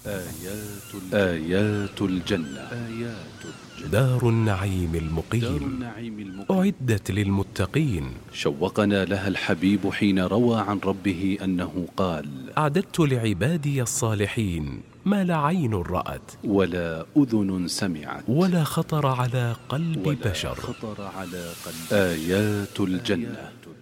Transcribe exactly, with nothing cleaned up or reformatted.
آيات آيات الجنة آيات الجنة دار النعيم دار المقيم النعيم المقيم أعدت للمتقين. شوقنا لها الحبيب حين روى عن ربه أنه قال: أعددت لعبادي الصالحين ما لا عين رأت ولا أذن سمعت ولا خطر على قلب ولا بشر. خطر على قلب. آيات الجنة